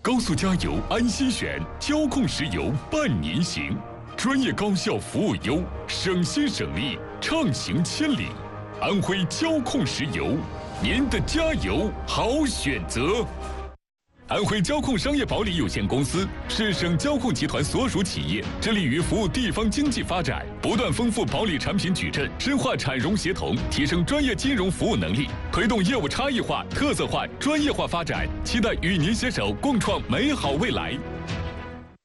高速加油安心选，交控石油伴您行。专业高效服务优，省心省力，畅行千里。安徽交控石油，您的加油好选择。安徽交控商业保理有限公司是省交控集团所属企业，致力于服务地方经济发展，不断丰富保理产品矩阵，深化产融协同，提升专业金融服务能力，推动业务差异化、特色化、专业化发展，期待与您携手共创美好未来。